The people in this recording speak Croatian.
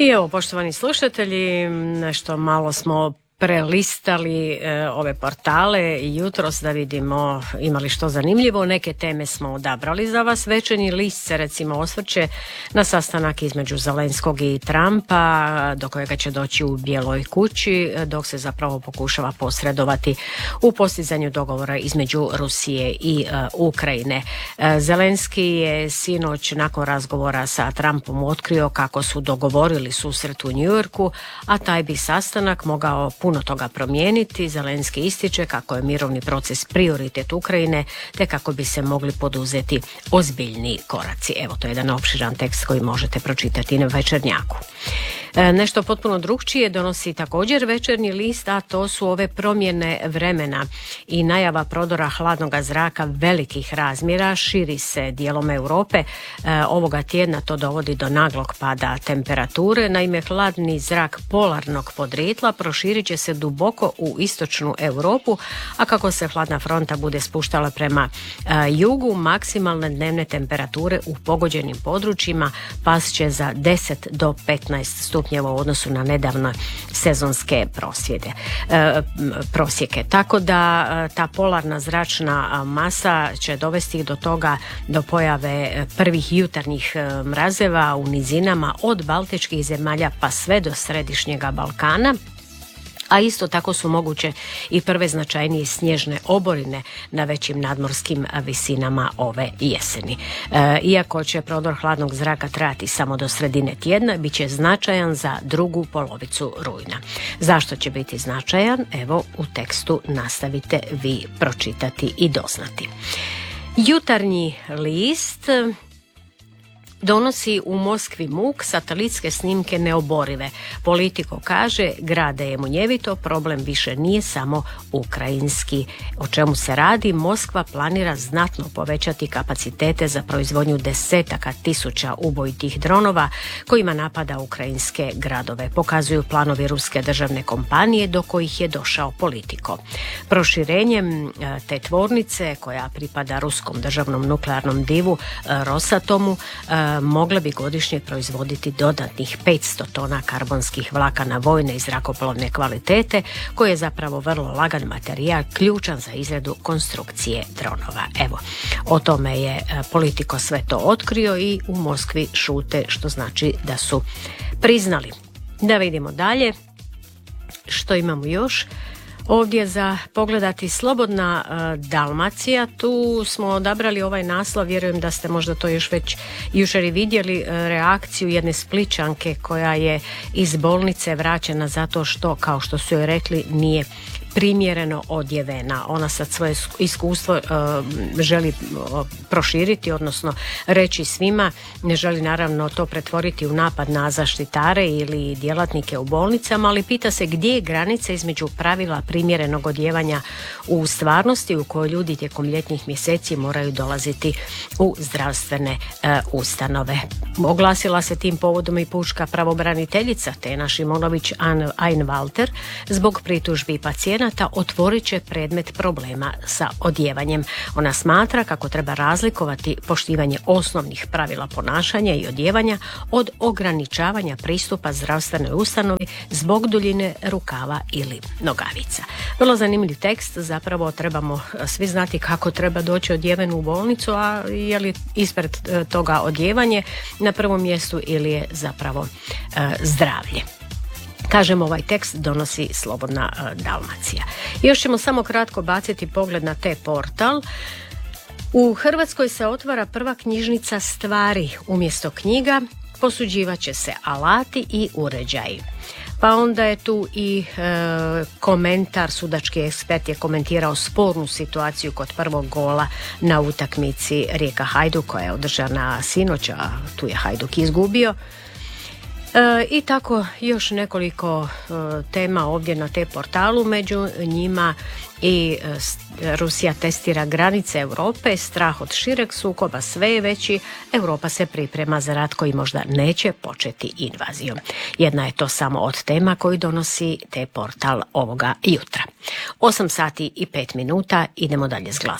I evo, poštovani slušatelji, nešto malo smo prelistali ove portale jutros da vidimo imali što zanimljivo. Neke teme smo odabrali za vas. Večernji list se recimo osvrće na sastanak između Zelenskog i Trumpa, do kojega će doći u Bijeloj kući, dok se zapravo pokušava posredovati u postizanju dogovora između Rusije i Ukrajine. Zelenski je sinoć nakon razgovora sa Trumpom otkrio kako su dogovorili susret u New Yorku, a taj bi sastanak mogao puno toga promijeniti. Zelenski ističe kako je mirovni proces prioritet Ukrajine, te kako bi se mogli poduzeti ozbiljni koraci. Evo, to je jedan opširan tekst koji možete pročitati na Večernjaku. Nešto potpuno drugčije donosi također Večernji list, a to su ove promjene vremena i najava prodora hladnog zraka velikih razmjera širi se dijelom Europe. Ovoga tjedna to dovodi do naglog pada temperature. Naime, hladni zrak polarnog podrijetla proširit će se duboko u istočnu Europu, a kako se hladna fronta bude spuštala prema jugu, maksimalne dnevne temperature u pogođenim područjima past će za 10 do 15 stupnjeva u odnosu na nedavne sezonske prosjeke. Tako da ta polarna zračna masa će dovesti do toga, do pojave prvih jutarnjih mrazeva u nizinama od baltičkih zemalja pa sve do središnjega Balkana. A isto tako su moguće i prve značajnije snježne oborine na većim nadmorskim visinama ove jeseni. Iako će prodor hladnog zraka trajati samo do sredine tjedna, bit će značajan za drugu polovicu rujna. Zašto će biti značajan? Evo, u tekstu nastavite vi pročitati i doznati. Jutarnji list donosi u Moskvi muk, satelitske snimke neoborive. Politiko kaže, grade je munjevito, problem više nije samo ukrajinski. O čemu se radi? Moskva planira znatno povećati kapacitete za proizvodnju desetaka tisuća ubojitih dronova kojima napada ukrajinske gradove. Pokazuju planovi ruske državne kompanije do kojih je došao Politiko. Proširenjem te tvornice, koja pripada ruskom državnom nuklearnom divu Rosatomu, mogle bi godišnje proizvoditi dodatnih 500 tona karbonskih vlakana vojne i zrakoplovne kvalitete, koji je zapravo vrlo lagan materijal, ključan za izradu konstrukcije dronova. Evo, o tome je Politiko sve to otkrio i u Moskvi šute, što znači da su priznali. Da vidimo dalje što imamo još. Ovdje za pogledati Slobodna Dalmacija, tu smo odabrali ovaj naslov, vjerujem da ste možda to još već jučer i vidjeli, reakciju jedne Splićanke koja je iz bolnice vraćena zato što, kao što su joj rekli, nije primjereno odjevena. Ona sad svoje iskustvo želi proširiti, odnosno reći svima, ne želi naravno to pretvoriti u napad na zaštitare ili djelatnike u bolnicama, ali pita se gdje je granica između pravila primjerenog odjevanja u stvarnosti u kojoj ljudi tijekom ljetnih mjeseci moraju dolaziti u zdravstvene ustanove. Oglasila se tim povodom i pučka pravobraniteljica Tena Šimonović Einwalter zbog pritužbi pacijenata otvorit će predmet problema sa odjevanjem. Ona smatra kako treba razlikovati poštivanje osnovnih pravila ponašanja i odjevanja od ograničavanja pristupa zdravstvenoj ustanovi zbog duljine rukava ili nogavica. Vrlo zanimljiv tekst, zapravo trebamo svi znati kako treba doći odjeven u bolnicu, a je li ispred toga odjevanje na prvom mjestu ili je zapravo zdravlje. Kažem, ovaj tekst donosi Slobodna Dalmacija. Još ćemo samo kratko baciti pogled na T-portal. U Hrvatskoj se otvara prva knjižnica stvari. Umjesto knjiga posuđivat će se alati i uređaji. Pa onda je tu i komentar, sudački ekspert je komentirao spornu situaciju kod prvog gola na utakmici Rijeka Hajduk koja je održana sinoć, a tu je Hajduk izgubio. I tako još nekoliko tema ovdje na T-portalu, među njima i Rusija testira granice Europe, strah od šireg sukoba sve je veći, Europa se priprema za rat koji možda neće početi invazijom. Jedna je to samo od tema koji donosi T-portal ovoga jutra. 8 sati i 5 minuta, idemo dalje s glasom.